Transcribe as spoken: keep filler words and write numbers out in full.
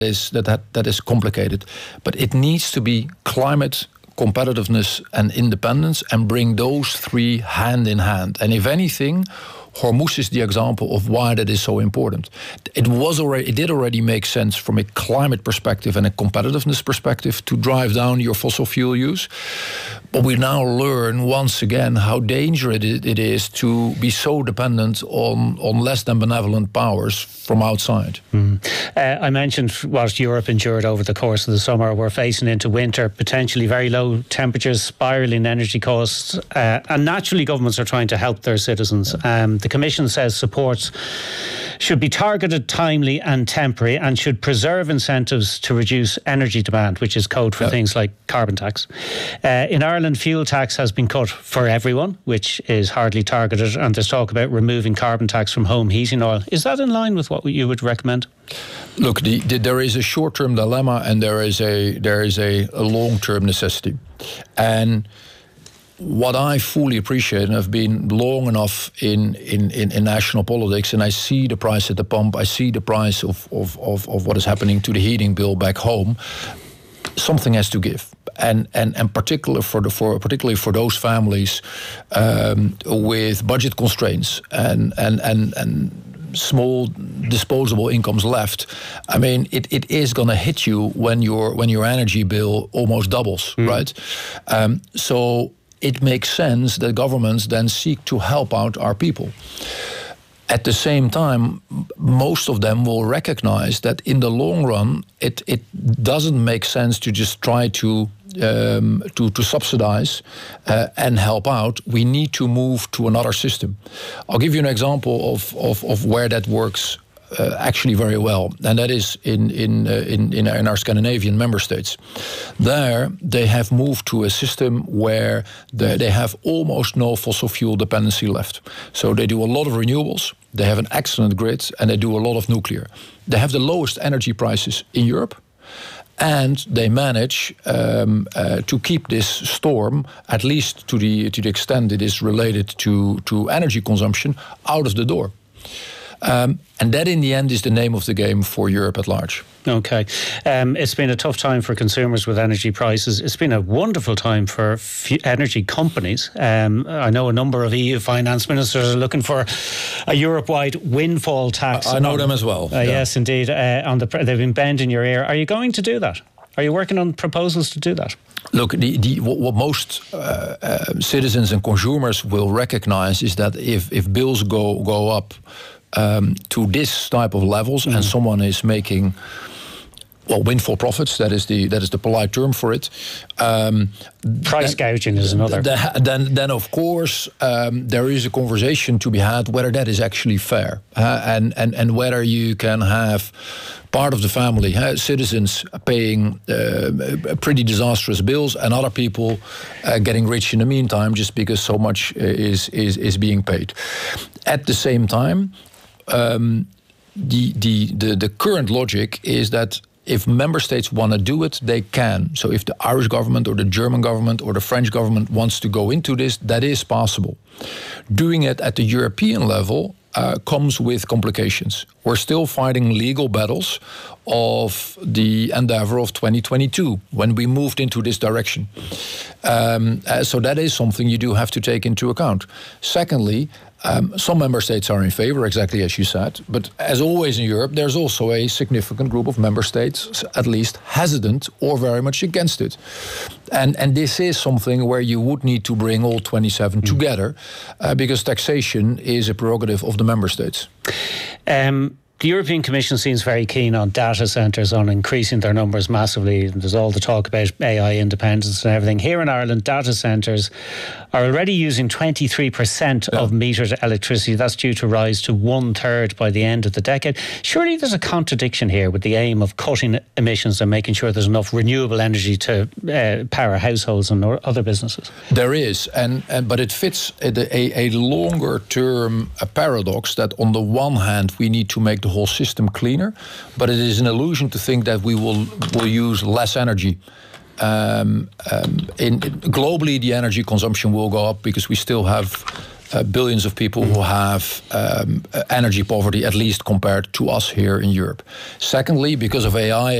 is that, that that is complicated, but it needs to be climate, competitiveness, and independence, and bring those three hand in hand. And if anything, Hormuz is the example of why that is so important. It was already, it did already make sense from a climate perspective and a competitiveness perspective to drive down your fossil fuel use. But we now learn once again how dangerous it is to be so dependent on, on less than benevolent powers from outside. Mm. Uh, I mentioned what Europe endured over the course of the summer. We're facing into winter, potentially very low temperatures, spiralling energy costs, uh, and naturally governments are trying to help their citizens. Um, the Commission says supports should be targeted, timely and temporary, and should preserve incentives to reduce energy demand, which is code for yeah. things like carbon tax. Uh, in Ireland, fuel tax has been cut for everyone, which is hardly targeted, and there's talk about removing carbon tax from home heating oil. Is that in line with what you would recommend? Look, the, the, there is a short-term dilemma and there is a there is a, a long-term necessity. And what I fully appreciate, and I've been long enough in, in, in, in national politics, and I see the price at the pump, I see the price of, of, of, of what is happening to the heating bill back home, something has to give. And and and particular for the for particularly for those families um, with budget constraints and and and and small disposable incomes left. I mean, it, it is going to hit you when your when your energy bill almost doubles, mm. right? Um, so it makes sense that governments then seek to help out our people. At the same time, most of them will recognize that in the long run, it, it doesn't make sense to just try to um, to, to subsidize uh, and help out. We need to move to another system. I'll give you an example of, of, of where that works uh, actually very well, and that is in in, uh, in in in our Scandinavian member states. There, they have moved to a system where they, they have almost no fossil fuel dependency left. So they do a lot of renewables. They have an excellent grid, and they do a lot of nuclear. They have the lowest energy prices in Europe, and they manage um, uh, to keep this storm, at least to the to the extent it is related to, to energy consumption, out of the door. Um, and that, in the end, is the name of the game for Europe at large. Okay. Um, it's been a tough time for consumers with energy prices. It's been a wonderful time for f- energy companies. Um, I know a number of E U finance ministers are looking for a Europe-wide windfall tax. I, I know on, them as well. Uh, yeah. Yes, indeed. Uh, on the pre- they've been bending your ear. Are you going to do that? Are you working on proposals to do that? Look, the, the, what, what most uh, uh, citizens and consumers will recognize is that if, if bills go, go up Um, to this type of levels, mm. and someone is making well windfall profits. That is the that is the polite term for it. Um, Price then, gouging is another. The, then, then of course, um, there is a conversation to be had whether that is actually fair, uh, and and and whether you can have part of the family, uh, citizens, paying uh, pretty disastrous bills, and other people uh, getting rich in the meantime, just because so much is is is being paid. At the same time. Um, the, the the the current logic is that if member states want to do it, they can. So if the Irish government or the German government or the French government wants to go into this, that is possible. Doing it at the European level uh, comes with complications. We're still fighting legal battles of the endeavor of twenty twenty-two, when we moved into this direction. Um, uh, so that is something you do have to take into account. Secondly, Um, some member states are in favor, exactly as you said. But as always in Europe, there's also a significant group of member states, at least hesitant or very much against it. And and this is something where you would need to bring all twenty-seven mm. together, uh, because taxation is a prerogative of the member states. Um. The European Commission seems very keen on data centres, on increasing their numbers massively. There's all the talk about A I independence and everything. Here in Ireland, data centres are already using twenty-three percent yeah. of metered electricity. That's due to rise to one third by the end of the decade. Surely there's a contradiction here with the aim of cutting emissions and making sure there's enough renewable energy to uh, power households and other businesses. There is, and, and but it fits a, a, a longer term a paradox that on the one hand we need to make the whole system cleaner, but it is an illusion to think that we will will use less energy. Um, um, in, in, globally, the energy consumption will go up because we still have uh, billions of people who have um, energy poverty, at least compared to us here in Europe. Secondly, because of A I,